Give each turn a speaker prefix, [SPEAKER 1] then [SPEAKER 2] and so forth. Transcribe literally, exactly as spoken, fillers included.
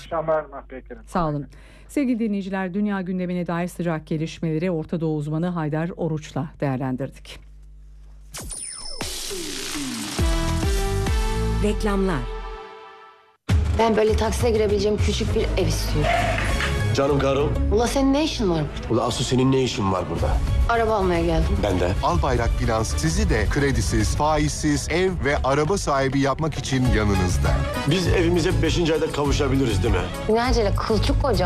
[SPEAKER 1] akşamlar Mahpek Hanım.
[SPEAKER 2] Sağ olun. Sevgili dinleyiciler, dünya gündemine dair sıcak gelişmeleri Orta Doğu uzmanı Haydar Oruç'la değerlendirdik.
[SPEAKER 3] Reklamlar.
[SPEAKER 4] Ben böyle taksiye girebileceğim küçük bir ev istiyorum.
[SPEAKER 5] Canım karım.
[SPEAKER 4] Ula senin ne işin var burada?
[SPEAKER 5] Ula asıl senin ne işin var burada?
[SPEAKER 4] Araba almaya geldim.
[SPEAKER 5] Ben de.
[SPEAKER 6] Albayrak Finans sizi de kredisiz, faizsiz ev ve araba sahibi yapmak için yanınızda.
[SPEAKER 5] Biz evimize beşinci ayda kavuşabiliriz değil mi?
[SPEAKER 4] Ne acele kılçık koca.